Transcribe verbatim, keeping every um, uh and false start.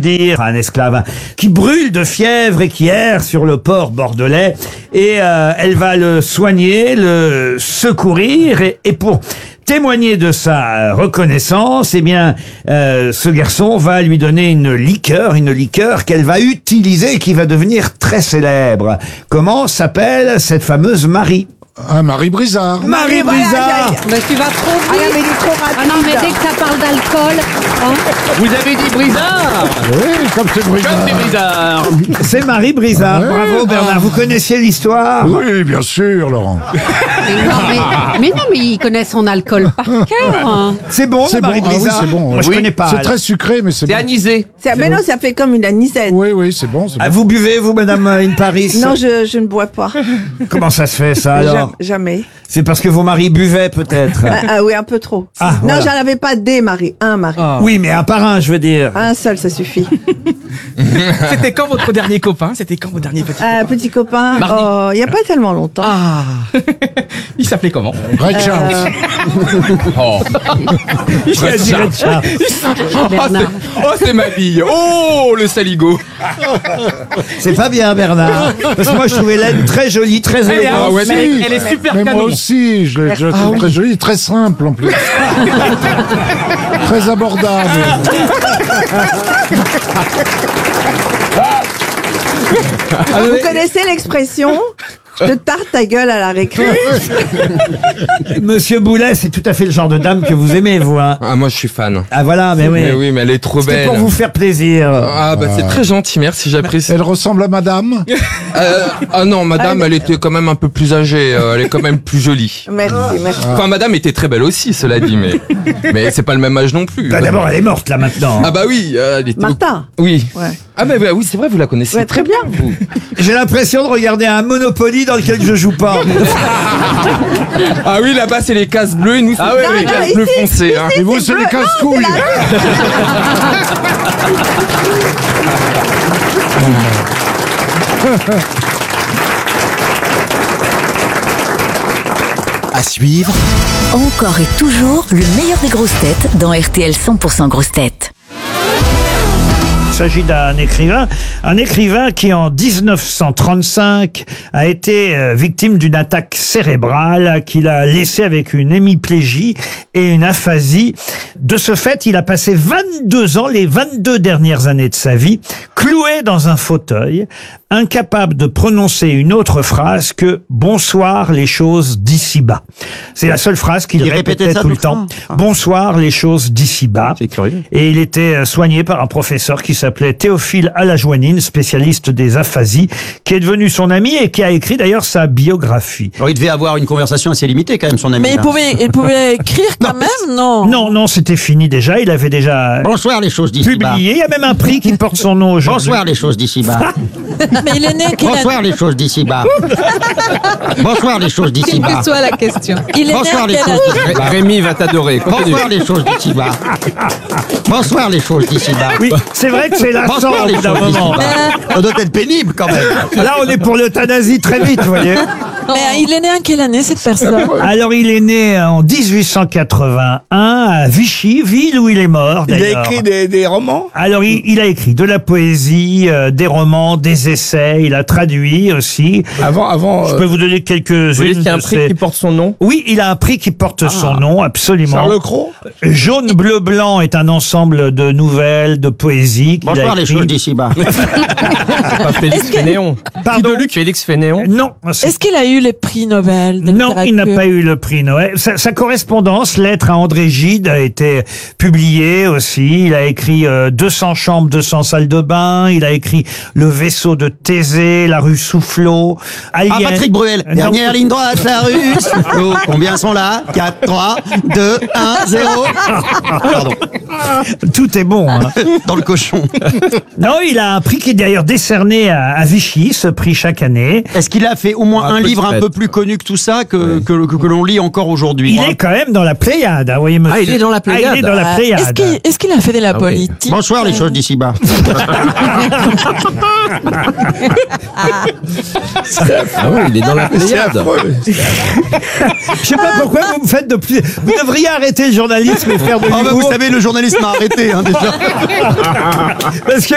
dire, un esclave qui brûle de fièvre et qui erre sur le port bordelais. Et euh, elle va le soigner, le secourir, et, et pour témoigner de sa reconnaissance, eh bien, euh, ce garçon va lui donner une liqueur, une liqueur qu'elle va utiliser et qui va devenir très célèbre. Comment s'appelle cette fameuse Marie? Ah, Marie Brizard. Marie Brizard. Mais tu vas trop vite. Ah non, mais il est trop rapide. Ah non, mais dès que ça parle d'alcool, hein. Vous avez dit Brizard. Oui, comme c'est Brizard. Comme c'est Brizard. C'est Marie Brizard. Ouais. Bravo Bernard. Vous connaissiez l'histoire? Oui, bien sûr, Laurent. Mais non, mais, mais non, mais il connaît son alcool par cœur. Hein. C'est bon, C'est Marie bon. Ah oui, Brizard? c'est bon. Moi, je Oui. connais pas. C'est alors. très sucré, mais c'est C'est bon. anisé. Ça- mais non, ça fait comme une anisette. Oui, oui, c'est bon. c'est Ah, bon. vous buvez, vous, Madame In Paris? Non, je, je ne bois pas. Comment ça se fait, ça, alors? Jam- Jamais. C'est parce que vos maris buvaient, peut-être. Ah, ah oui, un peu trop. Ah, non, voilà. j'en avais pas des maris, un mari. Oui, mais un par un, je veux dire. Un seul, ça suffit. C'était quand votre dernier copain? C'était quand votre dernier petit Un petit copain, Mardi. oh, il n'y a pas tellement longtemps. Ah. Il s'appelait comment? Ray Charles. Oh, Il a dit Red Charles. Bernard. oh c'est ma bille. Oh, le saligo. C'est pas bien, Bernard. Parce que moi, je trouvais l'aine très jolie, très Elle est, élégante. Ah ouais, elle est- si. elle est super Mais moi canon. aussi, je, l'ai- je la trouve très jolie, très simple en plus. Très abordable. Vous connaissez l'expression je te tarte ta gueule à la récré? Monsieur Boulet, c'est tout à fait le genre de dame que vous aimez, vous, hein. Ah, moi je suis fan. Ah, voilà, mais oui. Mais oui, mais elle est trop C'était belle. pour vous faire plaisir. Ah bah c'est très gentil, merci, j'apprécie. Elle ressemble à madame. Euh, ah non, madame, elle était quand même un peu plus âgée, euh, elle est quand même plus jolie. Merci, merci. Enfin, madame était très belle aussi, cela dit, mais mais c'est pas le même âge non plus. Bah, d'abord, elle est morte, là, maintenant. Ah bah oui, euh, elle était... Martha. Oui. Ouais. Ah bah, bah oui, c'est vrai, vous la connaissez. Ouais, très bien. vous. J'ai l'impression de regarder un Monopoly dans lequel je joue pas. Ah oui, là-bas c'est les cases bleues et nous c'est Non, les non, cases ici, bleues foncées. Hein. Et vous, c'est bleu. les casse-couilles. À suivre, Encore et toujours le meilleur des grosses têtes dans R T L cent pour cent grosses têtes. Il s'agit d'un écrivain, un écrivain qui en dix-neuf cent trente-cinq a été euh, victime d'une attaque cérébrale qu'il a laissé avec une hémiplégie et une aphasie. De ce fait, il a passé vingt-deux ans, les vingt-deux dernières années de sa vie, cloué dans un fauteuil, incapable de prononcer une autre phrase que « Bonsoir les choses d'ici-bas ». C'est la seule phrase qu'il Il répétait répétait ça tout le tout le temps. temps. Ah. « Bonsoir les choses d'ici-bas ». c'est curieux. Et il était euh, soigné par un professeur qui s'appelait Théophile Alajoanine, spécialiste des aphasies, qui est devenu son ami et qui a écrit d'ailleurs sa biographie. Alors, il devait avoir une conversation assez limitée quand même, son ami. Mais il là. pouvait, il pouvait écrire quand même, non? Non, non, c'était fini déjà. Il avait déjà Bonsoir les choses d'ici-bas. publié. Il y a même un prix qui porte son nom aujourd'hui. Bonsoir les choses d'ici-bas. Mais il est né quelle année? Bonsoir les choses d'ici-bas. Bonsoir les choses Quelle d'ici-bas. que soit la question. Il est né Bonsoir à les quelle choses année? d'ici-bas. Rémi va t'adorer. Continue. Bonsoir les choses d'ici-bas. Bonsoir les choses d'ici-bas. Oui, c'est vrai que c'est lassant Bonsoir au les bout d'un choses moment. d'ici-bas. Ça doit être pénible quand même. Là, on est pour l'euthanasie très vite, vous voyez. Mais il est né en quelle année, cette personne? Alors, il est né en dix-huit cent quatre-vingt-un à Vichy, ville où il est mort. Il a d'ailleurs. écrit des, des romans. Alors, il, il a écrit de la poésie, euh, des romans, des essais. Il a traduit aussi. Avant, avant. Je euh, peux vous donner quelques-unes. Vous voyez qu'il y a un de prix ces- qui porte son nom? Oui, il a un prix qui porte son nom, absolument. Charles Cros. Jaune, bleu, blanc est un ensemble de nouvelles, de poésie. qu'il a Bonsoir les écrit. choses d'ici-bas. C'est pas Félix Est-ce que- Fénéon. Pardon. Félix Fénéon. Non. c'est- Est-ce qu'il a eu les prix Nobel de Non, il n'a littérature? pas eu le prix Noël. Sa, sa correspondance, lettre à André Gide, a été publiée aussi. Il a écrit euh, deux cents chambres, deux cents salles de bain. Il a écrit Le vaisseau de Thésée, La rue Soufflot. Ah, Alien- Patrick Bruel. Non. Dernière ligne droite, la rue. Soufflot. Combien sont là? quatre, trois, deux, un, zéro. Pardon. Tout est bon. Hein. Dans le cochon. Non, il a un prix qui est d'ailleurs décerné à, à Vichy, ce prix chaque année. Est-ce qu'il a fait au moins Un un peu livre un peut-être. peu plus connu que tout ça, que, que, que, que l'on lit encore aujourd'hui? Il est quand même dans la Pléiade, hein, vous voyez, monsieur. Ah, il est dans la Pléiade. Ah, il est dans la Euh, Pléiade. Est-ce qu'il est-ce qu'il a fait de la oui. politique? Bonsoir les choses d'ici-bas. Ah oui, il est dans la C'est Pléiade. affreux. Je sais pas pourquoi vous me faites de plus. Vous devriez arrêter le journalisme et faire de Ah bah, l'humour. vous savez, le journaliste m'a arrêté hein, déjà. Parce que